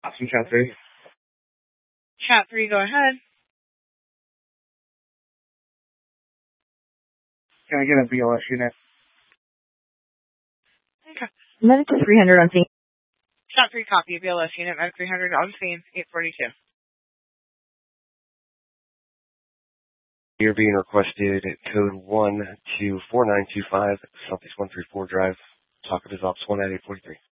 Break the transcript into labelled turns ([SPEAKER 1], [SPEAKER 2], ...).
[SPEAKER 1] Awesome, chat 3.
[SPEAKER 2] Chat 3, go ahead.
[SPEAKER 1] Can I get a BLS unit?
[SPEAKER 2] Okay.
[SPEAKER 3] Medic 300 on scene.
[SPEAKER 2] Chat 3, copy. BLS unit, Medic 300 on scene, 842.
[SPEAKER 4] You're being requested code 1 to 4925, Southeast 134 Drive, Talkative Ops 1 at 843.